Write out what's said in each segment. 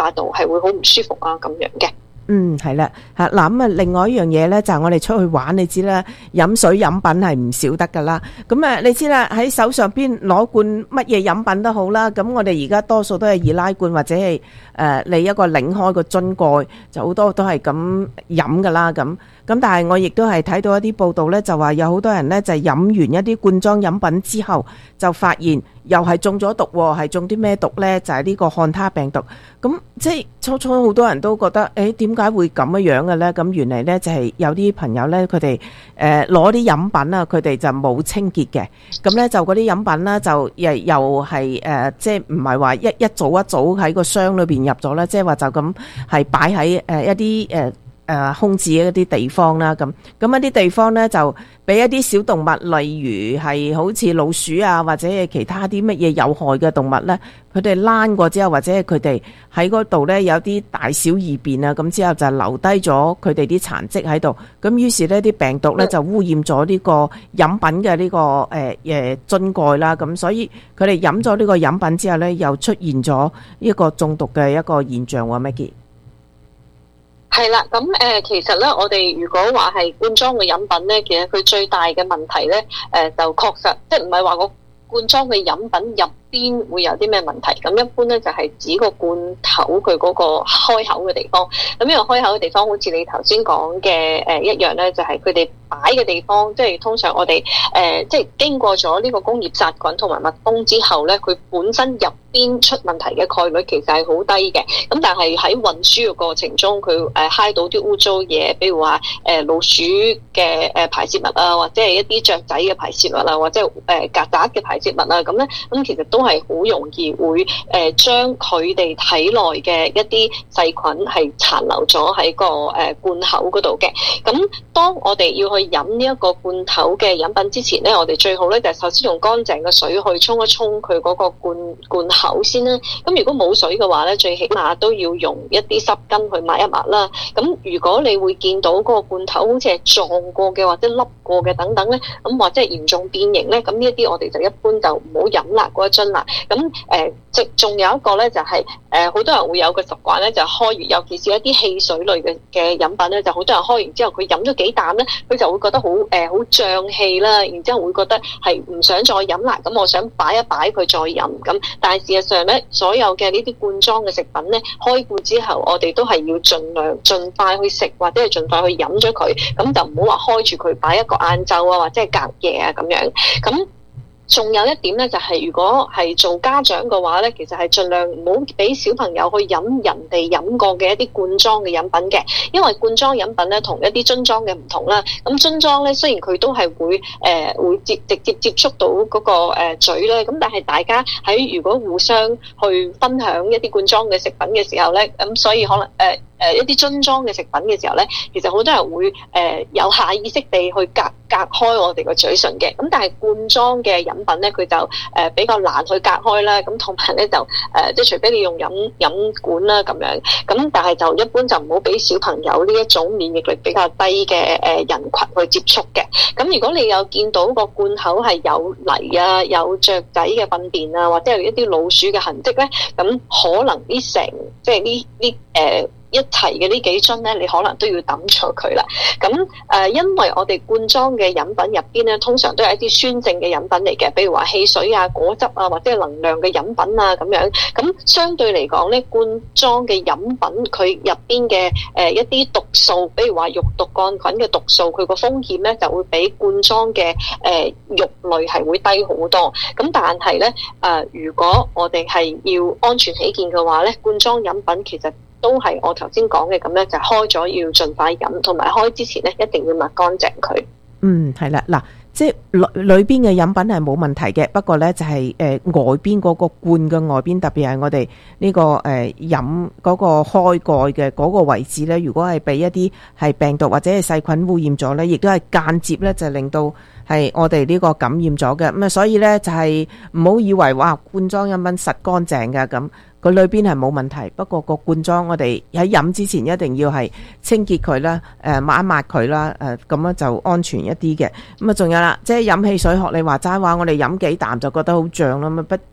下度係會好唔舒服啊咁樣嘅。 係啦，嗱咁啊，另外一樣嘢咧就係我哋出去玩，你知啦，飲水飲品係唔少得噶啦。咁啊，你知啦，喺手上邊攞罐乜嘢飲品都好啦。咁我哋而家多數都係易拉罐或者係你一個擰開個樽蓋，就好多都係咁飲噶啦。咁但係我亦都係睇到一啲報道咧，就話有好多人咧就係飲完一啲罐裝飲品之後，就發現又係中咗毒喎，係中啲咩毒咧？就係呢個漢他病毒。咁即係初好多人都覺得，點解會咁樣嘅咧？咁原嚟咧就係有啲朋友咧，佢哋攞啲飲品啊，佢哋就冇清潔嘅。咁咧就嗰啲飲品啦，就又係即係唔係話一組喺個箱裏邊入咗啦，即係話就咁係擺喺一啲空置嘅一啲地方啦，咁一啲地方咧就俾一啲小動物，例如係好似老鼠啊，或者係其他啲乜嘢有害嘅動物咧，佢哋躝過之後，或者係佢哋喺嗰度咧有啲大小異變啊，咁之後就留低咗佢哋啲殘跡喺度，咁於是呢啲病毒咧就污染咗呢個飲品嘅呢個樽蓋啦，咁所以佢哋飲咗呢個飲品之後咧，又出現咗一個中毒嘅一個現象喎，Maggie。 係啦，咁其實咧，我哋如果話係罐裝嘅飲品咧，其實佢最大嘅問題咧，就確實即係唔係話個罐裝嘅飲品入邊會有啲咩問題？咁一般咧就係指個罐頭佢嗰個開口嘅地方。咁呢個開口嘅地方，好似你頭先講嘅一樣咧，就係佢哋擺嘅地方，即係通常我哋即係經過咗呢個工業殺菌同埋密封之後咧，佢本身入邊出問題嘅概率其實係好低嘅。咁但係喺運輸嘅過程中，佢揩到啲污糟嘢，比如話老鼠嘅排泄物啊，或者係一啲雀仔嘅排泄物啊，或者曱甴嘅排泄物啊，咁咧咁其實都係好容易會將佢哋體內嘅一啲細菌係殘留咗喺個罐口嗰度嘅。咁當我哋要去飲呢一個罐頭嘅飲品之前咧，我哋最好咧就首先用乾淨嘅水去沖一沖佢嗰個罐口先啦。咁如果冇水嘅話咧，最起碼都要用一啲濕巾去抹一抹啦。咁如果你會見到嗰個罐頭好似係撞過嘅或者凹過嘅等等咧，咁或者係嚴重變形咧，咁呢一啲我哋就一般就唔好飲啦嗰一樽啦。咁仲有一個咧就係好多人會有個習慣咧，就開完尤其是一啲汽水類嘅飲品咧，就好多人開完之後佢飲咗幾啖咧，佢就會覺得好脹氣啦，然之後會覺得係唔想再飲啦，咁我想擺一擺佢再飲咁。但係事實上咧，所有嘅呢啲罐裝嘅食品咧，開罐之後我哋都係要盡快去食或者係盡快去飲咗佢，咁就唔好話開住佢擺一個晏晝啊或者係隔夜啊咁樣咁。仲有一點咧，就係如果係做家長嘅話咧，其實係盡量唔好俾小朋友去飲人哋飲過嘅一啲罐裝嘅飲品嘅，因為罐裝飲品咧同一啲樽裝嘅唔同啦。咁樽裝咧雖然佢都係會直接接觸到嗰個嘴咧，咁但係大家喺如果互相去分享一啲罐裝嘅食品嘅時候咧，咁所以可能一啲樽裝嘅食品嘅時候咧，其實好多人會有下意識地去隔開我哋個嘴唇嘅。咁但係罐裝嘅飲品咧，佢就比較難去隔開啦。咁同埋咧就即係除非你用飲管啦咁樣。咁但係就一般就唔好俾小朋友呢一種免疫力比較低嘅人群去接觸嘅。咁如果你有見到個罐口係有泥啊、有雀仔嘅糞便啊，或者係一啲老鼠嘅痕跡咧，咁可能即係一齊嘅呢幾樽咧，你可能都要抌咗佢啦。咁因為我哋罐裝嘅飲品入邊咧，通常都係一啲酸性嘅飲品嚟嘅，比如話汽水啊、果汁啊，或者係能量嘅飲品啊咁樣。咁相對嚟講咧，罐裝嘅飲品佢入邊嘅一啲毒素，比如話肉毒桿菌嘅毒素，佢個風險咧就會比罐裝嘅肉類係會低好多。咁但係咧如果我哋係要安全起見嘅話咧，罐裝飲品其實都係我頭先講嘅咁咧，就開咗要盡快飲，同埋開之前咧一定要抹乾淨佢。係啦，嗱，即係裏邊嘅飲品係冇問題嘅，不過咧就係外邊嗰個罐嘅外邊，特別係我哋呢個飲嗰個開蓋嘅嗰個位置咧，如果係俾一啲係病毒或者係細菌污染咗咧，亦都係間接咧就令到係我哋呢個感染咗嘅。咁啊，所以咧就係唔好以為哇罐裝飲品實乾淨㗎咁。佢裏邊係冇問題，不過個罐裝我哋喺飲之前一定要係清潔佢啦，抹一抹佢啦，咁樣就安全一啲嘅。咁啊，仲有啦，即係飲汽水學你話齋話，我哋飲幾啖就覺得好脹啦，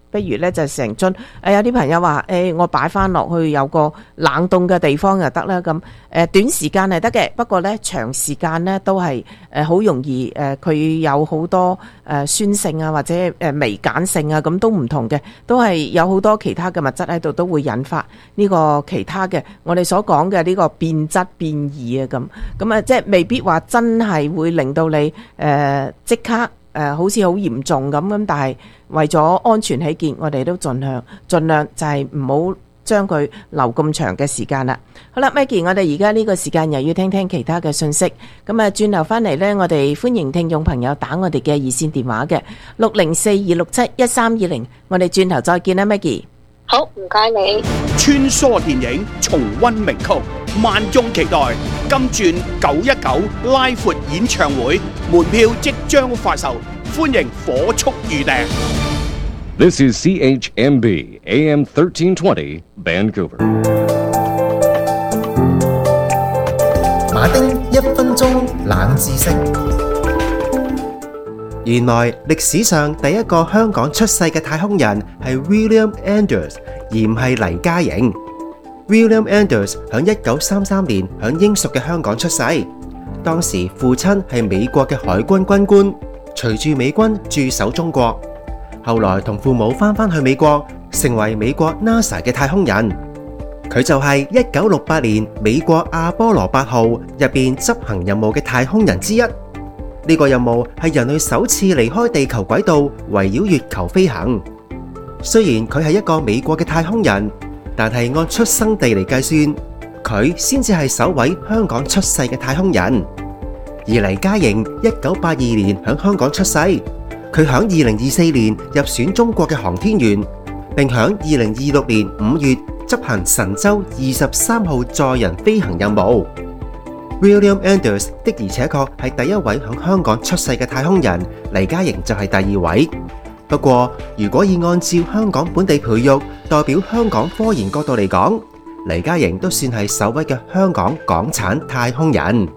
不如咧就成樽。有啲朋友話我擺翻落去有個冷凍嘅地方就得啦。咁短時間係得嘅，不過咧長時間咧都係好容易佢有好多酸性啊或者微鹼性啊，咁都唔同嘅，都係有好多其他嘅物質喺度，都會引發呢個其他嘅我哋所講嘅呢個變質變異啊。咁啊即係未必話真係會令到你即刻好似好嚴重咁，但係為咗安全起見，我哋都盡量就係唔好將佢留咁長嘅時間啦。好啦 Maggie， 我哋而家呢個時間又要聽聽其他嘅信息。咁啊轉頭翻嚟呢，我哋歡迎聽眾朋友打我哋嘅熱線電話嘅604-267-1320。我哋轉頭再見啦 Maggie。 好，唔該你。 穿梭電影，重溫名曲，萬眾期待。金鑽919拉闊演唱會門票即將發售，歡迎火速預訂。 This is CHMB AM 1320 Vancouver。 馬丁1分鐘冷知識。原來歷史上第一個香港出世嘅太空人係 William Anders， 而唔係黎嘉瑩。William Anders 喺1933年喺英屬嘅香港出世，當時父親係美國嘅海軍軍官，隨住美軍駐守中國，後來同父母翻去美國，成為美國 NASA 嘅太空人。佢就係1968年美國阿波羅8號入邊執行任務嘅太空人之一。呢個任務係人類首次離開地球軌道，圍繞月球飛行。雖然佢係一個美國嘅太空人，但係按出生地嚟計算，佢先至係首位香港出世嘅太空人。而黎嘉瑩1982年喺香港出世，佢喺2024年入選中國嘅航天員，並喺2026年5月執行神舟23號載人飛行任務。William Anders 的而且確係第一位喺香港出世嘅太空人，黎嘉瑩就係第二位。不過，如果以按照香港本地培育代表香港科研角度嚟講，黎嘉瑩都算係首位嘅香港港產太空人。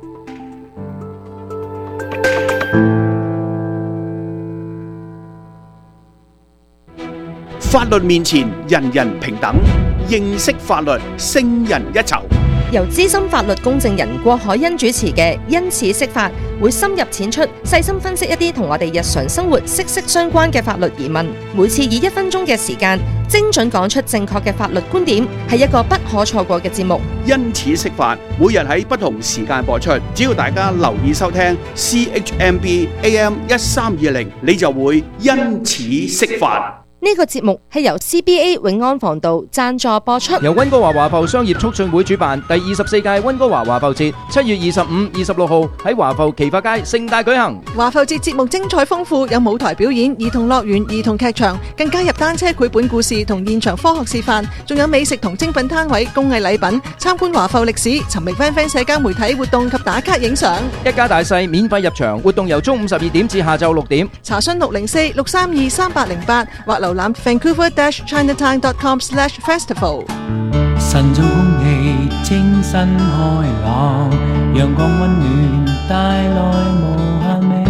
法律面前人人平等，認識法律勝人一籌。 由資深法律公證人郭海欣主持嘅因此釋法，會深入淺出，細心分析一啲同我哋日常生活息息相關嘅法律疑問。每次以1分鐘嘅時間，精準講出正確嘅法律觀點，係一個不可錯過嘅節目。 因此釋法，每日喺不同時間播出，只要大家留意收聽 CHMB AM 1320，你就會因此釋法。 呢個節目係由 CBA 永安防道贊助播出， 由溫哥華華埠商業促進會主辦第24屆溫哥華華埠節，7月25、26號喺華埠奇發街盛大舉行。 華埠節節目精彩豐富，有舞台表演、兒童樂園、兒童劇場，更加入單車繪本故事同現場科學示範，仲有美食同精品攤位、工藝禮品，參觀華埠歷史，尋覓 FanFan 社交媒體活動及打卡影相。 一家大細免費入場，活動由中午12點至下晝6點。 查詢604-632-3808或瀏覽 Vancouver-Chinatown.com/festival。 晨早空氣清新開朗，陽光溫暖帶來無限美。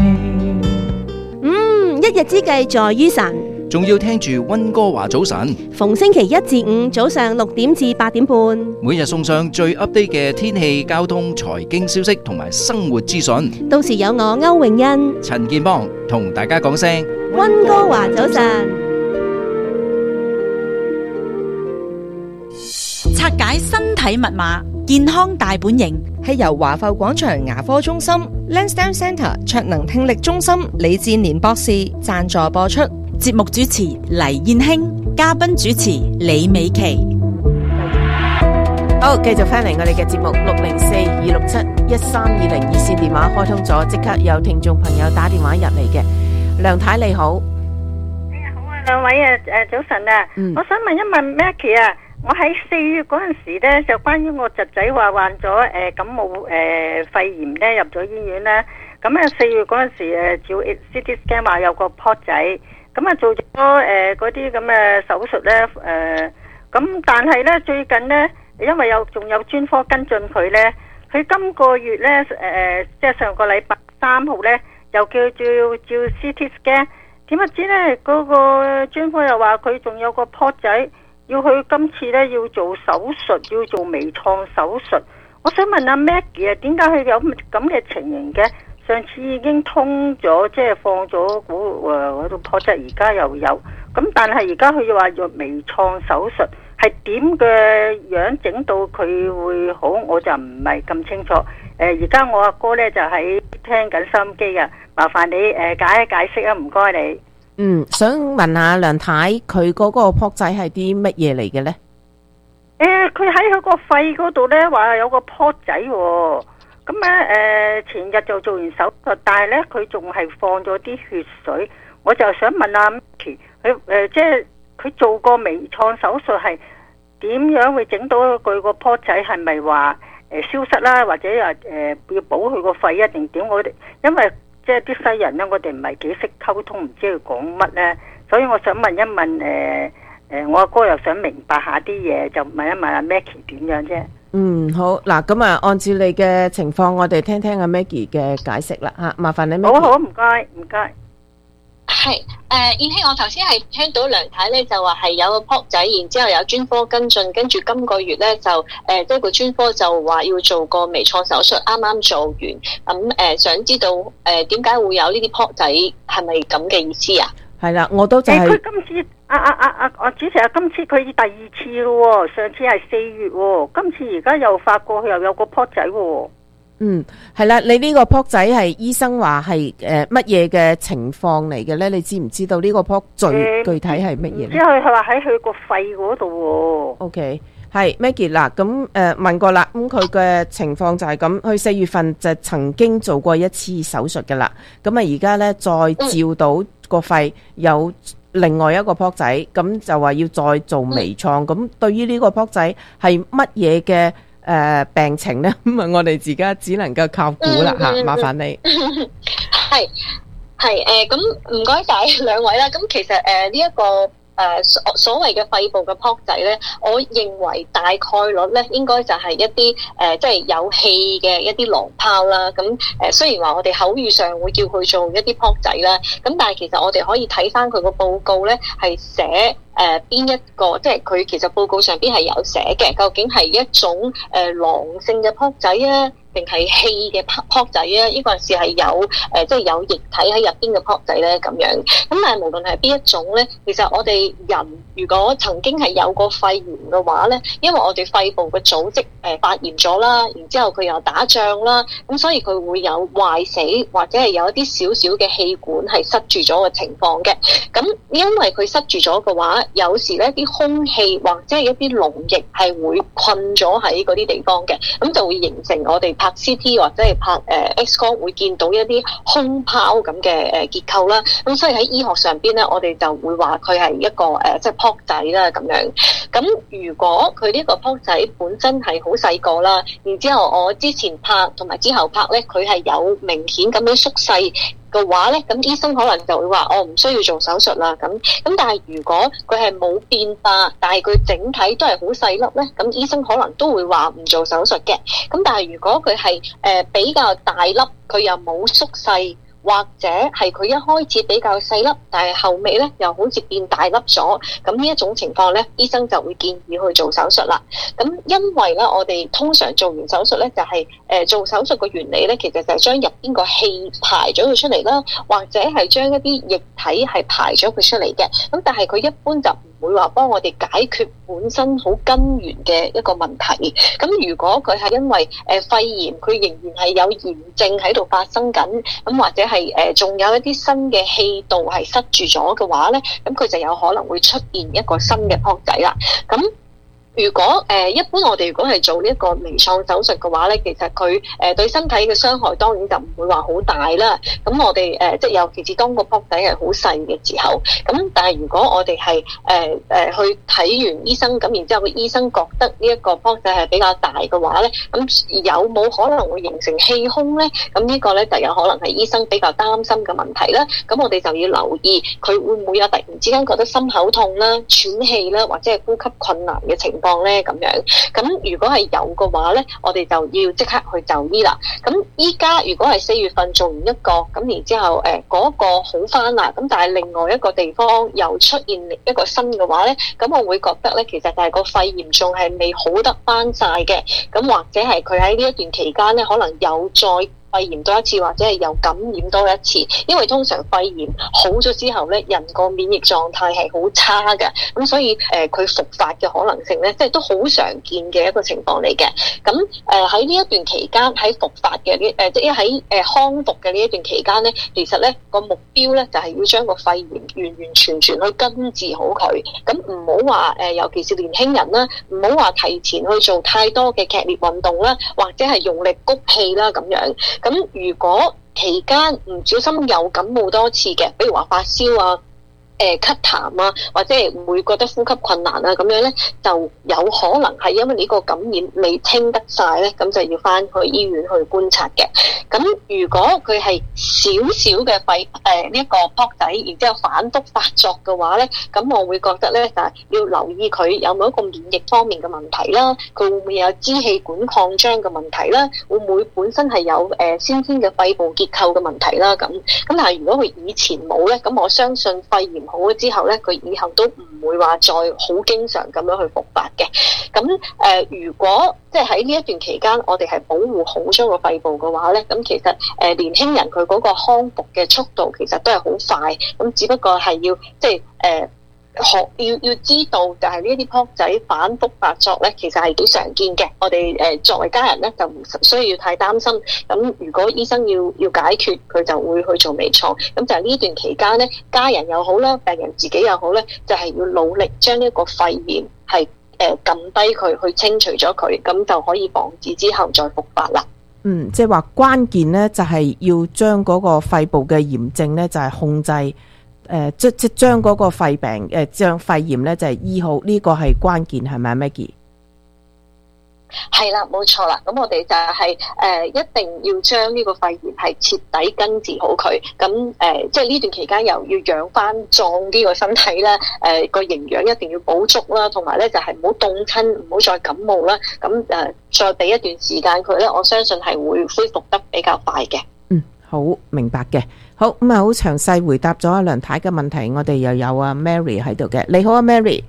一日之計在於晨， 仲要聽住溫哥華早晨， 逢星期1至5早上6點至8點半， 每日送上最 update 嘅天氣、交通、財經消息同埋生活資訊。 到時有我歐詠欣、 陳建邦同大家講聲溫哥華早晨。 拆解身體密碼，健康大本營， 係由華埠廣場牙科中心 Lansdowne Centre 卓能聽力中心李志年博士贊助播出。 節目主持黎燕卿，嘉賓主持李美琪。 好，繼續翻嚟我哋嘅節目604-267-1320熱線電話開通咗，即刻有聽眾朋友打電話入嚟嘅。梁太你好。 好啊，兩位早晨啊，我想問一問 Maggie 啊。我喺4月嗰陣時咧，就關於我侄仔話患咗感冒肺炎咧，入咗醫院咧。咁啊4月嗰陣時照 CT scan 話有個泡仔，咁啊做咗嗰啲咁嘅手術咧咁但係咧最近咧，因為仲有專科跟進佢咧，佢今個月咧即係上個禮拜3號咧，又叫照 CT scan， 點不知咧嗰個專科又話佢仲有個泡仔，要去今次咧要做手術，要做微創手術。我想問阿 Maggie 啊，點解佢有咁嘅情形嘅？上次已經通咗，即係放咗嗰度泡仔，而家又有。咁但係而家佢又話做微創手術，係點嘅樣整到佢會好，我就唔係咁清楚。而家我阿哥咧就喺聽緊收音機啊，麻煩你解一解釋啊，唔該你。 想問下梁太，佢嗰個泡仔係啲乜嘢嚟嘅咧？ 佢喺佢個肺嗰度咧，話有個泡仔喎。咁咧前日就做完手術，但係咧佢仲係放咗啲血水。我就想問阿 Micky， 佢即係佢做過微創手術係點樣會整到佢個泡仔？係咪話消失啦，或者要補佢個肺一定點？我哋因為即係啲西人咧，我哋唔係幾識溝通，唔知佢講乜咧，所以我想問一問我阿哥又想明白下啲嘢，就問一問阿 Maggie 點樣啫。 好嗱，咁啊，按照你嘅情況，我哋聽聽阿 Maggie 嘅解釋啦吓，麻煩你 Maggie。 好，唔該，唔該。 係燕希，我頭先係聽到梁太咧就話係有個泡仔，然之後有專科跟進，跟住今個月咧就即係個專科就話要做個微創手術，啱啱做完。咁想知道點解會有呢啲泡仔，係咪咁嘅意思啊？ 係啦，我都就係佢今次主持人，今次佢第二次咯，上次係4月，今次而家又發覺佢又有個泡仔。 係啦，你呢個泡仔係醫生話係乜嘢嘅情況嚟嘅咧？你知唔知道呢個泡最具體係乜嘢咧？ 之後佢話喺佢個肺嗰度。 OK， 係 Maggie 嗱，咁問過啦，咁佢嘅情況就係咁，佢4月份就曾經做過一次手術噶啦，咁啊而家咧再照到個肺有另外一個泡仔，咁就話要再做微創。咁對於呢個泡仔係乜嘢嘅病情咧？咁啊，我哋自家只能夠靠估啦吓，麻煩你。 係咁唔該晒兩位啦。咁其實呢一個所謂嘅肺部嘅泡仔咧，我認為大概率咧應該就係一啲即係有氣嘅一啲囊泡啦。咁雖然話我哋口語上會叫佢做一啲泡仔啦，咁但係其實我哋可以睇翻佢個報告咧，係寫邊一個，即係佢其實報告上邊係有寫嘅，究竟係一種囊性嘅泡仔啊，定係氣嘅泡仔啊？呢個陣時係有即係有液體喺入邊嘅泡仔咧咁樣。咁但係無論係邊一種咧，其實我哋人如果曾經係有過肺炎嘅話咧，因為我哋肺部嘅組織發炎咗啦，然之後佢又打仗啦，咁所以佢會有壞死或者係有一啲少少嘅氣管係塞住咗嘅情況嘅。咁因為佢塞住咗嘅話，有時咧啲空氣或者係一啲膿液係會困咗喺嗰啲地方嘅，咁就會形成我哋拍 CT 或者係拍X 光會見到一啲空泡咁嘅結構啦。咁所以喺醫學上邊咧，我哋就會話佢係一個即係泡仔啦咁樣。咁如果佢呢個泡仔本身係好細個啦，然之後我之前拍同埋之後拍咧，佢係有明顯咁樣縮細嘅話咧，咁醫生可能就會話我唔需要做手術啦。咁但係如果佢係冇變化，但係佢整體都係好細粒咧，咁醫生可能都會話唔做手術嘅。咁但係如果佢係比較大粒，佢又冇縮細，或者係佢一開始比較細粒，但係後尾咧又好似變大粒咗，咁呢一種情況咧，醫生就會建議去做手術啦。咁因為咧，我哋通常做完手術咧，就係做手術嘅原理咧，其實就係將入邊個氣排咗佢出嚟啦，或者係將一啲液體係排咗佢出嚟嘅。咁但係佢一般就唔會話幫我哋解決本身好根源嘅一個問題。咁如果佢係因為肺炎，佢仍然係有炎症喺度發生緊，咁或者係仲有一啲新嘅氣道係塞住咗嘅話咧，咁佢就有可能會出現一個新嘅泡仔啦。咁如果一般我哋如果係做呢一個微創手術嘅話咧，其實佢對身體嘅傷害當然就唔會話好大啦。咁我哋即係尤其是當個泡仔係好細嘅時候，咁但係如果我哋係去睇完醫生，咁然之後個醫生覺得呢一個泡仔係比較大嘅話咧，咁有冇可能會形成氣胸咧？咁呢個咧就有可能係醫生比較擔心嘅問題啦。咁我哋就要留意佢會唔會有突然之間覺得心口痛啦、喘氣啦，或者係呼吸困難嘅情況。 況咧？咁樣咁如果係有嘅話咧，我哋就要即刻去就醫啦。咁依家如果係4月份做完一個，咁然之後嗰個好翻啦，咁但係另外一個地方又出現一個新嘅話咧，咁我會覺得咧，其實就係個肺炎仲係未好得翻晒嘅，咁或者係佢喺呢一段期間咧，可能有再肺炎多一次，或者係又感染多一次，因為通常肺炎好咗之後咧，人個免疫狀態係好差嘅，咁所以佢復發嘅可能性咧，即係都好常見嘅一個情況嚟嘅。咁喺呢一段期間，喺復發嘅即係喺康復嘅呢一段期間咧，其實咧個目標咧就係要將個肺炎完完全全去根治好佢。咁唔好話尤其是年輕人啦，唔好話提前去做太多嘅劇烈運動啦，或者係用力谷氣啦咁樣。咁如果期間唔小心又感冒多次嘅，比如話發燒啊、咳痰啊，或者係會覺得呼吸困難啊咁樣咧，就有可能係因為呢個感染未清得晒咧，咁就要翻去醫院去觀察嘅。咁如果佢係少少嘅肺呢一個泡仔，然之後反覆發作嘅話咧，咁我會覺得咧就係要留意佢有冇一個免疫方面嘅問題啦，佢會唔會有支氣管擴張嘅問題啦，會唔會本身係有先天嘅肺部結構嘅問題啦咁。但係如果佢以前冇咧，咁我相信肺炎好咗之後咧，佢以後都唔會話再好經常咁樣去復發嘅。咁如果即係喺呢一段期間，我哋係保護好咗個肺部嘅話咧，咁其實年輕人佢嗰個康復嘅速度其實都係好快，咁只不過係要即係要知道就係呢一啲泡仔反覆發作咧，其實係幾常見嘅。我哋作為家人咧就唔需要太擔心。咁如果醫生要解決，佢就會去做微創。咁就係呢段期間咧，家人又好啦，病人自己又好咧，就係要努力將呢一個肺炎係撳低佢，去清除咗佢，咁就可以防止之後再復發啦。 即係話關鍵咧，就係要將嗰個肺部嘅炎症咧，就係控制。即將嗰個肺病將肺炎咧就係醫好，呢個係關鍵，係咪 Maggie？ 係啦，冇錯啦。咁我哋就係一定要將呢個肺炎係徹底根治好佢。咁即係呢段期間又要養翻壯呢個身體啦，個營養一定要補足啦，同埋咧就係唔好凍親，唔好再感冒啦。咁再俾一段時間佢咧，我相信係會恢復得比較快嘅。 好明白嘅，好咁啊，好詳細回答咗阿梁太嘅問題。我哋又有阿 Mary 喺度嘅，你好啊 Mary。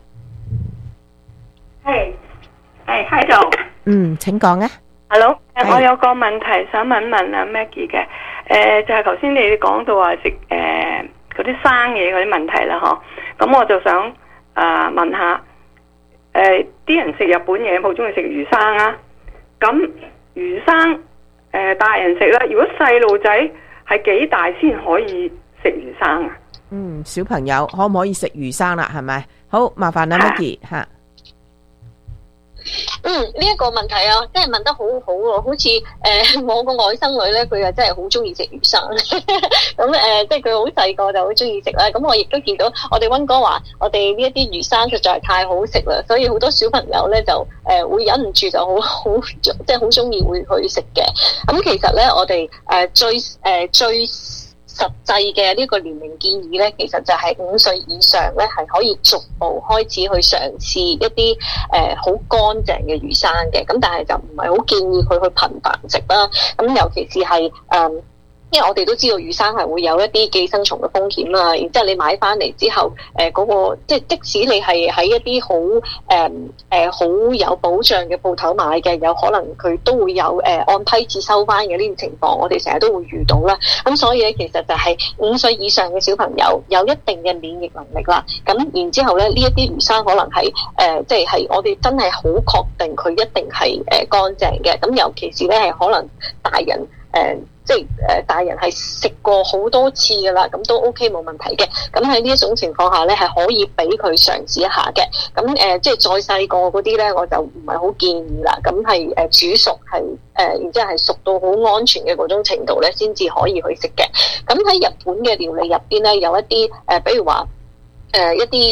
係喺度。 請講啊。 Hello， 我有個問題想問阿 Maggie 嘅，就係頭先你講到話食嗰啲生嘢嗰啲問題啦，嗬。咁我就想問下，啲人食日本嘢好中意食魚生啊？咁魚生大人食啦，如果細路仔係幾大先可以食魚生啊？ 小朋友可唔可以食魚生啦？係咪？好，麻煩阿 Maggie 吓。 呢一個問題啊，真係問得好好喎，好似我個外甥女咧，佢又真係好中意食魚生，咁即係佢好細個就好中意食啦。咁我亦都見到我哋溫哥華，我哋呢一啲魚生實在係太好食啦，所以好多小朋友咧就會忍唔住就好即係好中意會去食嘅。咁其實咧，我哋最實際嘅呢個年齡建議咧，其實就係5歲以上咧，係可以逐步開始去嘗試一啲好乾淨嘅魚生嘅。咁但係就唔係好建議佢去頻繁食啦。咁尤其是係因為我哋都知道魚生係會有一啲寄生蟲嘅風險啦，然之後你買翻嚟之後，嗰個即使你係喺一啲好有保障嘅鋪頭買嘅，有可能佢都會有按批次收翻嘅呢啲情況，我哋成日都會遇到啦。咁所以咧，其實就係5歲以上嘅小朋友有一定嘅免疫能力啦。咁然之後咧，呢一啲魚生可能係即係我哋真係好確定佢一定係乾淨嘅。咁尤其是咧係可能大人即係大人係食過好多次噶啦，咁都 OK 冇問題嘅。咁喺呢一種情況下咧，係可以俾佢嘗試一下嘅。咁即係再細個嗰啲咧，我就唔係好建議啦。咁係煮熟係然之後係熟到好安全嘅嗰種程度咧，先至可以去食嘅。咁喺日本嘅料理入邊咧，有一啲比如話一啲即係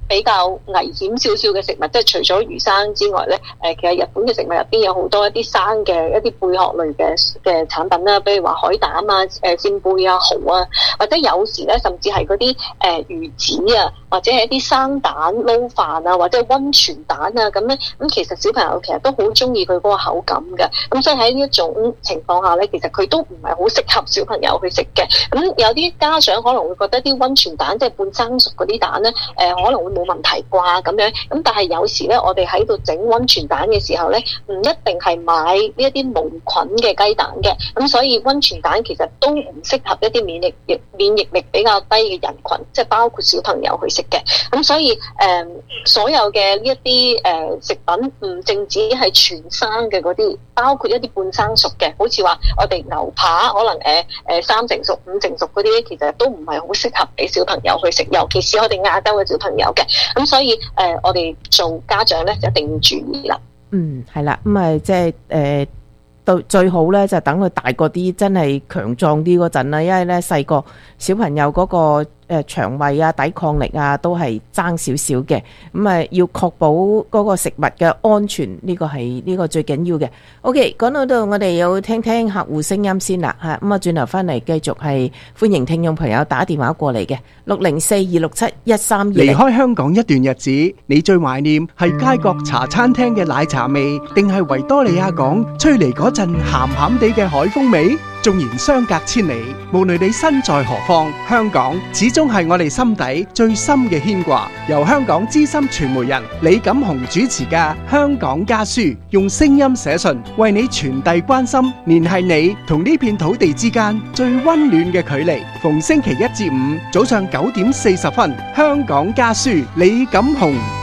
比較危險少少嘅食物，即係除咗魚生之外咧，其實日本嘅食物入邊有好多一啲生嘅一啲貝殼類嘅產品啦，比如話海膽啊、扇貝啊、蠔啊，或者有時咧甚至係嗰啲魚子啊，或者係一啲生蛋撈飯啊，或者係溫泉蛋啊咁咧，咁其實小朋友其實都好中意佢嗰個口感嘅，咁所以喺呢一種情況下咧，其實佢都唔係好適合小朋友去食嘅。咁有啲家長可能會覺得啲溫泉蛋即係半生熟嗰啲蛋咧，可能會冇問題啩咁樣。咁但係有時咧，我哋喺度整溫泉蛋嘅時候咧，唔一定係買呢一啲無菌嘅雞蛋嘅。咁所以溫泉蛋其實都唔適合一啲免疫力比較低嘅人群，即係包括小朋友去食嘅。咁所以所有嘅呢一啲食品唔淨止係全生嘅嗰啲，包括一啲半生熟嘅，好似話我哋牛扒可能3成熟、5成熟嗰啲，其實都唔係好適合俾小朋友去食，尤其是我哋亞洲嘅小朋友嘅。咁所以我哋做家長咧就一定要注意啦。 係啦，咁啊即係到最好咧就等佢大個啲，真係強壯啲嗰陣啦，因為咧細個小朋友嗰個腸胃啊、抵抗力啊都係爭少少嘅，咁啊要確保嗰個食物嘅安全，呢個係呢個最緊要嘅。OK， 講到度我哋要聽聽客戶聲音先啦嚇，咁啊轉頭翻嚟繼續係歡迎聽眾朋友打電話過嚟嘅604-267-1320。 離開香港一段日子，你最懷念係街角茶餐廳嘅奶茶味，定係維多利亞港吹嚟嗰陣鹹鹹地嘅海風味？縱然相隔千里，無論你身在何方，香港始終係我哋心底最深嘅牽掛。由香港資深傳媒人李錦雄主持嘅《香港家書》，用聲音寫信為你傳遞關心，聯繫你同呢片土地之間最溫暖嘅距離。逢星期一至五早上9點40分，《香港家書》李錦雄。